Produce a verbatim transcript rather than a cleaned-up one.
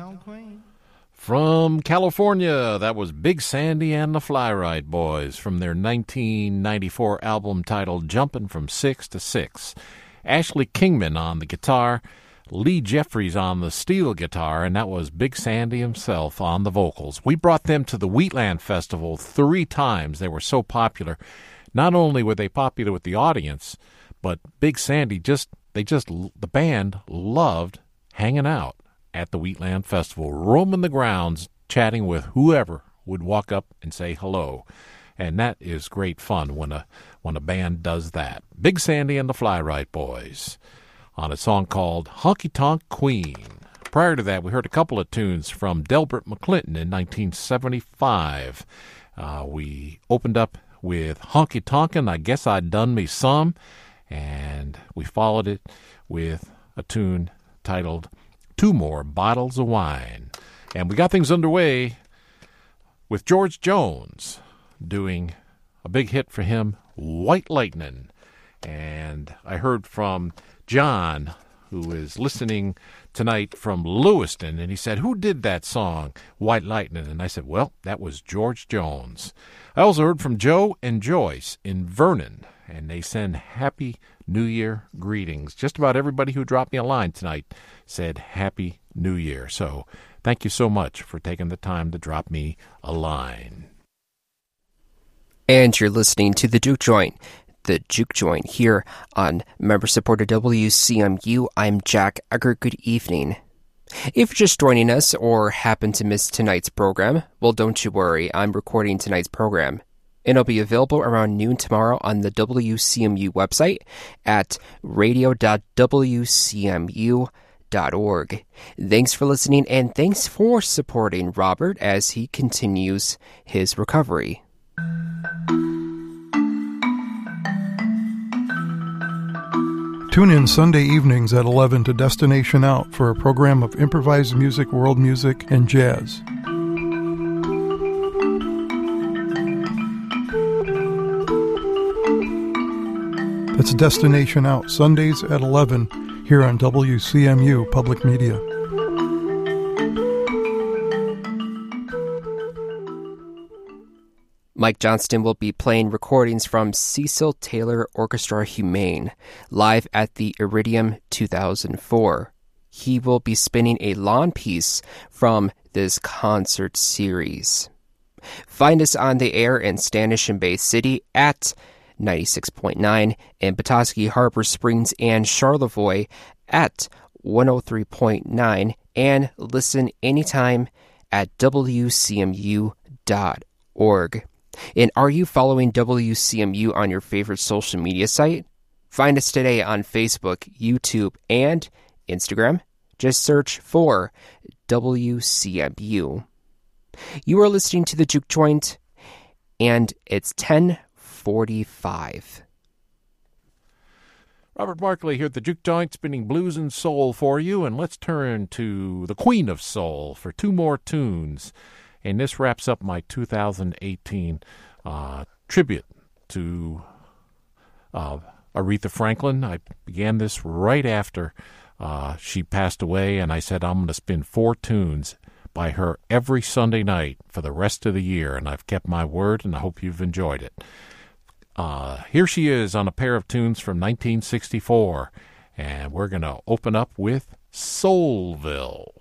Honky-tonk Queen. From California, that was Big Sandy and the Fly-Rite Boys from their nineteen ninety-four album titled Jumpin' from Six to Six. Ashley Kingman on the guitar, Lee Jeffries on the steel guitar, and that was Big Sandy himself on the vocals. We brought them to the Wheatland Festival three times. They were so popular. Not only were they popular with the audience, but Big Sandy just, they just, the band loved hanging out at the Wheatland Festival, roaming the grounds, chatting with whoever would walk up and say hello. And that is great fun when a when a band does that. Big Sandy and the Fly-Rite Boys on a song called Honky-Tonk Queen. Prior to that, we heard a couple of tunes from Delbert McClinton in nineteen seventy-five. Uh, we opened up with Honky Tonkin', I Guess I Done Me Some, and we followed it with a tune titled Two More Bottles of Wine. And we got things underway with George Jones doing a big hit for him, White Lightnin'. And I heard from John, who is listening tonight from Lewiston, and he said, who did that song, White Lightnin'? And I said, well, that was George Jones. I also heard from Joe and Joyce in Vernon, and they send Happy New Year greetings. Just about everybody who dropped me a line tonight said Happy New Year. So thank you so much for taking the time to drop me a line. And you're listening to The Juke Joint. The Juke Joint here on member-supported W C M U. I'm Jack Egger. Good evening. If you're just joining us or happen to miss tonight's program, well, don't you worry. I'm recording tonight's program. It'll be available around noon tomorrow on the W C M U website at radio dot w c m u dot org. Thanks for listening, and thanks for supporting Robert as he continues his recovery. Tune in Sunday evenings at eleven to Destination Out for a program of improvised music, world music, and jazz. That's Destination Out, Sundays at eleven, here on W C M U Public Media. Mike Johnston will be playing recordings from Cecil Taylor Orchestra Humane, live at the Iridium two thousand four. He will be spinning a lawn piece from this concert series. Find us on the air in Standish and Bay City at ninety-six point nine, and Petoskey, Harbor Springs, and Charlevoix at one oh three point nine, and listen anytime at w c m u dot org. And are you following W C M U on your favorite social media site? Find us today on Facebook, YouTube, and Instagram. Just search for W C M U. You are listening to The Juke Joint, and it's ten forty-five. Robert Barkley here at the Juke Joint, spinning blues and soul for you, and let's turn to the Queen of Soul for two more tunes. And this wraps up my two thousand eighteen uh, tribute to uh, Aretha Franklin. I began this right after uh, she passed away, and I said I'm going to spin four tunes by her every Sunday night for the rest of the year, and I've kept my word, and I hope you've enjoyed it. Uh, here she is on a pair of tunes from nineteen sixty-four, and we're going to open up with Soulville.